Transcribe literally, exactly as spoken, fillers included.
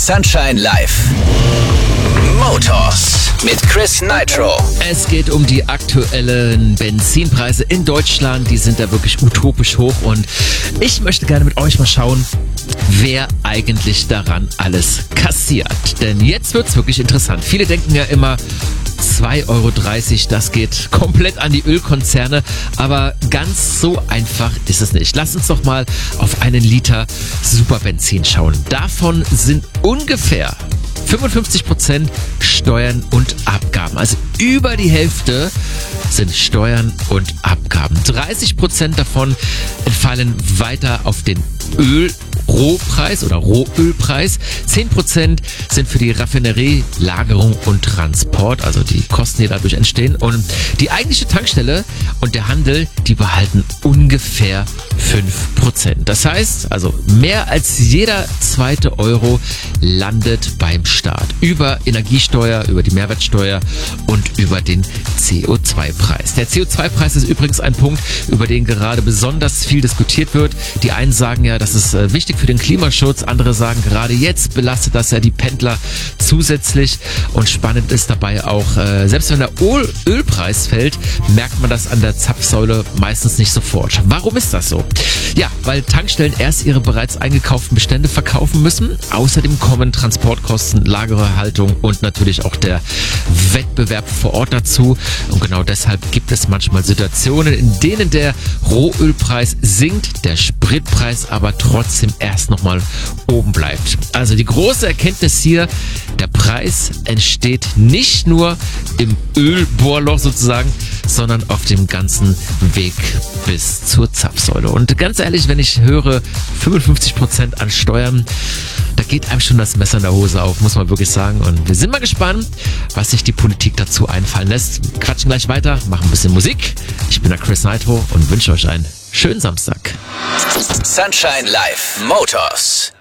Sunshine Live. Motors mit Chris Nitro. Es geht um die aktuellen Benzinpreise in Deutschland. Die sind da wirklich utopisch hoch und ich möchte gerne mit euch mal schauen, wer eigentlich daran alles kassiert. Denn jetzt wird's wirklich interessant. Viele denken ja immer, zwei Euro dreißig, das geht komplett an die Ölkonzerne, aber ganz so einfach ist es nicht. Lass uns doch mal auf einen Liter Superbenzin schauen. Davon sind ungefähr fünfundfünfzig Prozent Steuern und Abgaben. Also über die Hälfte sind Steuern und Abgaben. dreißig Prozent davon entfallen weiter auf den Ölrohpreis oder Rohölpreis. zehn Prozent sind für die Raffinerie, Lagerung und Transport, also die Kosten, die dadurch entstehen. Und die eigentliche Tankstelle und der Handel, die behalten ungefähr fünf Prozent. Das heißt, also mehr als jeder zweite Euro landet beim Staat. Über Energiesteuer, über die Mehrwertsteuer und über den C O zwei Preis. Der C O zwei Preis ist übrigens ein Punkt, über den gerade besonders viel diskutiert wird. Die einen sagen ja, das ist äh, wichtig für den Klimaschutz. Andere sagen, gerade jetzt belastet das ja die Pendler zusätzlich. Und spannend ist dabei auch, äh, selbst wenn der Öl Ölpreis fällt, merkt man das an der Zapfsäule meistens nicht sofort. Warum ist das so? Ja, weil Tankstellen erst ihre bereits eingekauften Bestände verkaufen müssen. Außerdem kommen Transportkosten, Lagerhaltung und natürlich auch der Wettbewerb vor Ort dazu. Und genau deshalb gibt es manchmal Situationen, in denen der Rohölpreis sinkt, der Spritpreis aber trotzdem erst nochmal oben bleibt. Also die große Erkenntnis hier, der Preis entsteht nicht nur im Ölbohrloch sozusagen, sondern auf dem ganzen Weg bis zur Zapfsäule. Und ganz ehrlich, wenn ich höre fünfundfünfzig Prozent an Steuern, da geht einem schon das Messer in der Hose auf, muss man wirklich sagen. Und wir sind mal gespannt, was sich die Politik dazu einfallen lässt. Wir quatschen gleich weiter, machen ein bisschen Musik. Ich bin der Chris Nitro und wünsche euch einen schönen Samstag. Sunshine Live. Motors.